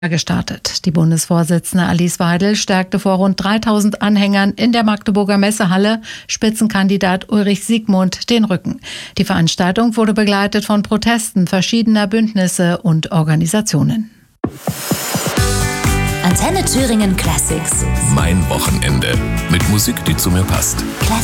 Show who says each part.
Speaker 1: gestartet. Die Bundesvorsitzende Alice Weidel stärkte vor rund 3000 Anhängern in der Magdeburger Messehalle Spitzenkandidat Ulrich Siegmund den Rücken. Die Veranstaltung wurde begleitet von Protesten verschiedener Bündnisse und Organisationen.
Speaker 2: Antenne Thüringen Classics.
Speaker 3: Mein Wochenende. Mit Musik, die zu mir passt.